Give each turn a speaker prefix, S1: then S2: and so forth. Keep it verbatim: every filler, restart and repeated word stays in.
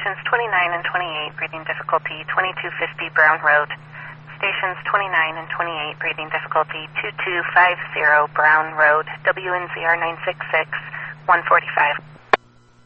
S1: stations twenty-nine and twenty-eight, breathing difficulty twenty-two fifty Brown Road. Stations twenty-nine and twenty-eight, breathing difficulty two two five zero Brown Road, W N Z R nine six six, one forty-five.